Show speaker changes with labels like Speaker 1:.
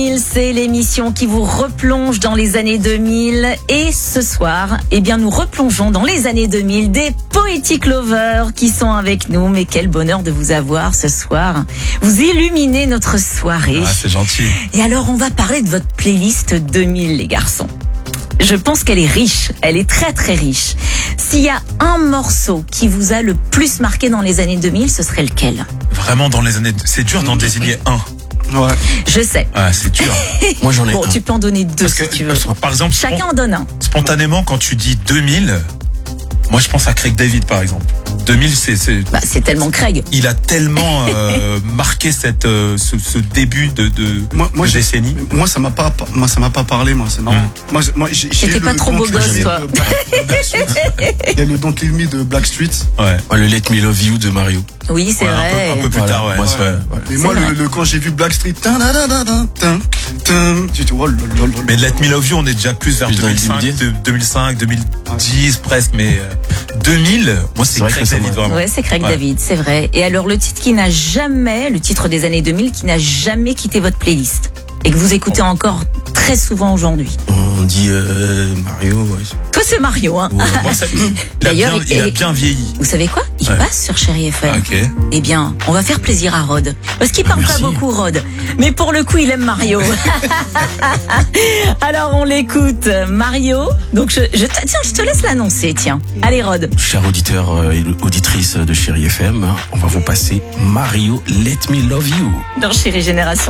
Speaker 1: C'est l'émission qui vous replonge dans les années 2000 et ce soir, nous replongeons dans les années 2000 des Poetic Lovers qui sont avec nous. Mais quel bonheur de vous avoir ce soir. Vous illuminez notre soirée.
Speaker 2: Ah, c'est gentil.
Speaker 1: Et alors, on va parler de votre playlist 2000, les garçons. Je pense qu'elle est riche, elle est très très riche. S'il y a un morceau qui vous a le plus marqué dans les années 2000, ce serait lequel ?
Speaker 2: Vraiment dans les années... C'est dur d'en désigner un.
Speaker 3: Ouais.
Speaker 1: Je sais.
Speaker 2: Ah, c'est dur.
Speaker 3: Moi j'en ai
Speaker 1: Bon,
Speaker 3: un.
Speaker 1: tu peux en donner deux si tu veux.
Speaker 2: Par exemple,
Speaker 1: Chacun en donne un.
Speaker 2: spontanément, quand tu dis 2000, moi je pense à Craig David par exemple. 2000,
Speaker 1: C'est tellement Craig.
Speaker 2: il a tellement marqué ce début de décennie.
Speaker 3: Moi ça m'a pas parlé, moi c'est normal. Moi j'ai
Speaker 1: T'étais pas trop beau gosse, toi.
Speaker 3: Il y a le Don't Leave Me de Blackstreet.
Speaker 2: Ouais.
Speaker 4: Le Let Me Love You de Mario.
Speaker 1: Oui, c'est
Speaker 2: Ouais,
Speaker 1: vrai.
Speaker 2: un peu plus
Speaker 4: Voilà,
Speaker 2: tard, ouais.
Speaker 4: moi,
Speaker 2: Ouais.
Speaker 3: Et moi
Speaker 1: vrai.
Speaker 3: quand j'ai vu Blackstreet, tu vois,
Speaker 2: Mais Let Me Love You, on est déjà plus vers
Speaker 4: Plus dans les
Speaker 2: 2005, 2010 presque, mais 2000, moi c'est
Speaker 4: vrai
Speaker 2: Craig
Speaker 4: que ça
Speaker 2: David
Speaker 4: va.
Speaker 2: vraiment.
Speaker 1: Ouais, c'est Craig
Speaker 2: Ouais.
Speaker 1: David, c'est vrai. Et alors, le titre des années 2000 qui n'a jamais quitté votre playlist et que vous écoutez encore très souvent aujourd'hui.
Speaker 4: On dit Mario. Ouais.
Speaker 1: Toi, c'est Mario, hein.
Speaker 4: Ouais.
Speaker 2: Bon, ça,
Speaker 1: D'ailleurs,
Speaker 2: il a bien vieilli.
Speaker 1: Vous savez quoi ? Il
Speaker 2: Ouais.
Speaker 1: passe sur Chérie FM.
Speaker 2: Ok.
Speaker 1: Eh bien, on va faire plaisir à Rod. Parce qu'il parle pas
Speaker 4: merci.
Speaker 1: beaucoup, Rod. Mais pour le coup, il aime Mario. Alors, on l'écoute. Mario. Donc, tiens, je te laisse l'annoncer, tiens. Allez, Rod.
Speaker 4: Chers auditeurs et auditrices de Chérie FM, on va vous passer Mario Let Me Love You.
Speaker 1: Dans Chérie Génération.